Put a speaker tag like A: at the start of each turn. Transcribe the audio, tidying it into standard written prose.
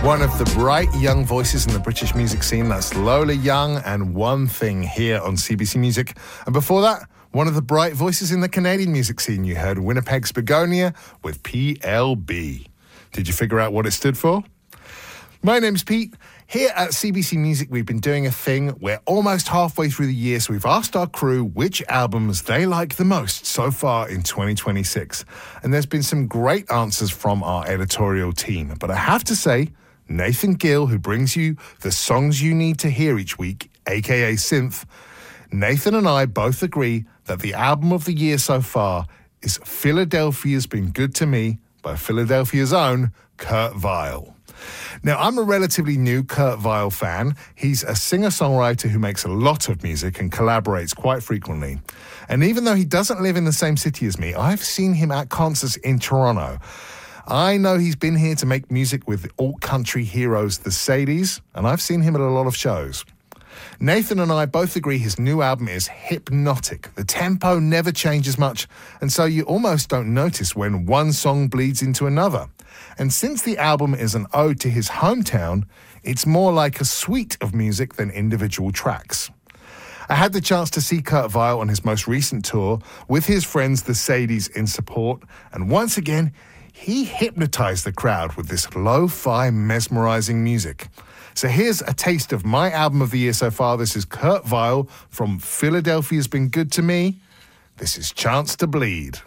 A: One of the bright young voices in the British music scene, that's Lola Young and One Thing here on CBC Music. And before that, one of the bright voices in the Canadian music scene, you heard Winnipeg's Begonia with PLB. Did you figure out what it stood for? My name's Pete. Here at CBC Music, we've been doing a thing. We're almost halfway through the year, so we've asked our crew which albums they like the most so far in 2026. And there's been some great answers from our editorial team. But I have to say, Nathan Gill, who brings you the songs you need to hear each week, aka Synth, Nathan and I both agree that the album of the year so far is Philadelphia's Been Good to Me by Philadelphia's own Kurt Vile. Now, I'm a relatively new Kurt Vile fan. He's a singer-songwriter who makes a lot of music and collaborates quite frequently. And even though he doesn't live in the same city as me, I've seen him at concerts in Toronto. I know he's been here to make music with the alt-country heroes, the Sadies, and I've seen him at a lot of shows. Nathan and I both agree his new album is hypnotic. The tempo never changes much, and so you almost don't notice when one song bleeds into another. And since the album is an ode to his hometown, it's more like a suite of music than individual tracks. I had the chance to see Kurt Vile on his most recent tour with his friends the Sadies in support, and once again, he hypnotized the crowd with this lo-fi mesmerizing music. So here's a taste of my album of the year so far. This is Kurt Vile from Philadelphia's Been Good to Me. This is Chance to Bleed.